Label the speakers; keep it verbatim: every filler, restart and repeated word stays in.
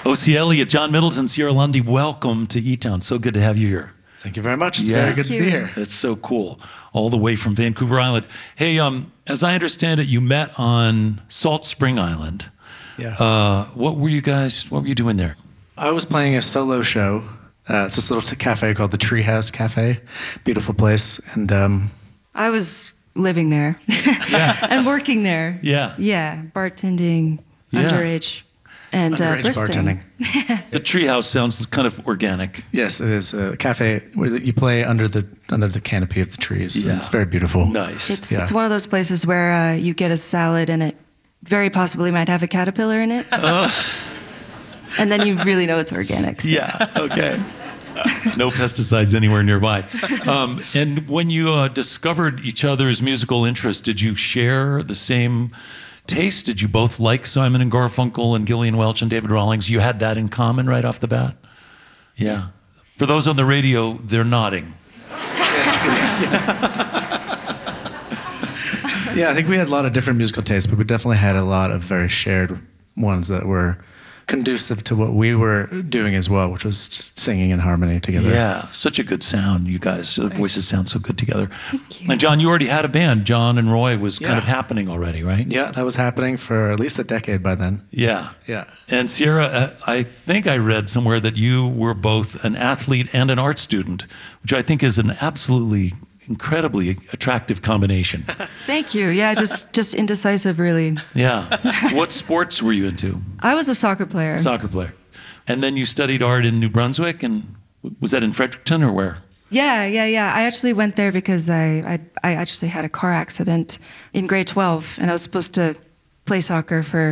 Speaker 1: O C. Elliott, John Middleton, Sierra Lundy, welcome to E-Town. So good to have you here.
Speaker 2: Thank you very much. It's
Speaker 1: Yeah.
Speaker 2: very good
Speaker 3: Thank
Speaker 2: to be
Speaker 3: you.
Speaker 2: here.
Speaker 1: It's so cool. All the way from Vancouver Island. Hey, um, as I understand it, you met on Salt Spring Island.
Speaker 2: Yeah.
Speaker 1: Uh, what were you guys, what were you doing there?
Speaker 2: I was playing a solo show. Uh, it's this little t- cafe called the Treehouse Cafe. Beautiful place. And um,
Speaker 3: I was living there and working there.
Speaker 1: Yeah.
Speaker 3: Yeah, bartending,
Speaker 1: Yeah.
Speaker 3: underage, and uh,
Speaker 2: underage
Speaker 3: bursting.
Speaker 2: bartending.
Speaker 1: The treehouse sounds kind of organic.
Speaker 2: Yes, it is a cafe where you play under the under the canopy of the trees.
Speaker 1: Yeah.
Speaker 2: And it's very beautiful.
Speaker 1: Nice.
Speaker 3: It's
Speaker 2: Yeah.
Speaker 3: it's one of those places where uh, you get a salad and it very possibly might have a caterpillar in it, and then you really know it's organic. So.
Speaker 1: Yeah, okay. No pesticides anywhere nearby. Um, and when you uh, discovered each other's musical interests, did you share the same taste? Did you both like Simon and Garfunkel and Gillian Welch and David Rawlings? You had that in common right off the bat? Yeah. For those on the radio, they're nodding.
Speaker 2: Yeah, I think we had a lot of different musical tastes, but we definitely had a lot of very shared ones that were conducive to what we were doing as well, which was just singing in harmony together.
Speaker 1: Yeah, such a good sound, you guys. The voices sound so good together.
Speaker 3: Thank you.
Speaker 1: And John, you already had a band. John and Roy was kind
Speaker 2: Yeah.
Speaker 1: of happening already, right?
Speaker 2: Yeah, that was happening for at least a decade by then.
Speaker 1: Yeah.
Speaker 2: Yeah.
Speaker 1: And Sierra, uh, I think I read somewhere that you were both an athlete and an art student, which I think is an absolutely incredibly attractive combination.
Speaker 3: Thank you. Yeah, just just indecisive, really.
Speaker 1: Yeah. What sports were you into?
Speaker 3: I was a soccer player.
Speaker 1: Soccer player. And then you studied art in New Brunswick, and was that in Fredericton or where?
Speaker 3: Yeah, yeah, yeah. I actually went there because I, I I actually had a car accident in grade twelve, and I was supposed to play soccer for